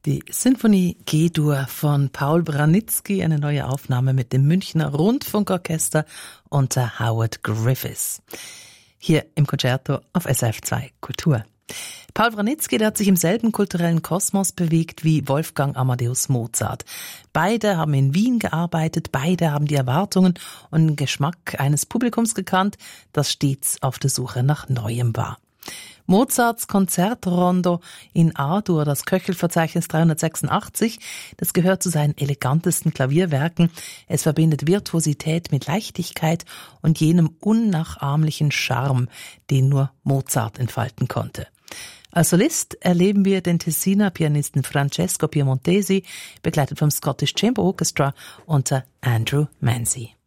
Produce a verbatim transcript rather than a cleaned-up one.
Die Sinfonie G-Dur von Paul Branitzky, eine neue Aufnahme mit dem Münchner Rundfunkorchester unter Howard Griffiths. Hier im Concerto auf S R F zwei Kultur. Paul Branitzky, der hat sich im selben kulturellen Kosmos bewegt wie Wolfgang Amadeus Mozart. Beide haben in Wien gearbeitet, beide haben die Erwartungen und den Geschmack eines Publikums gekannt, das stets auf der Suche nach Neuem war. Mozarts Konzertrondo in A-Dur, das Köchelverzeichnis dreihundertsechsundachtzig, das gehört zu seinen elegantesten Klavierwerken. Es verbindet Virtuosität mit Leichtigkeit und jenem unnachahmlichen Charme, den nur Mozart entfalten konnte. Als Solist erleben wir den Tessiner Pianisten Francesco Piemontesi, begleitet vom Scottish Chamber Orchestra unter Andrew Manzi.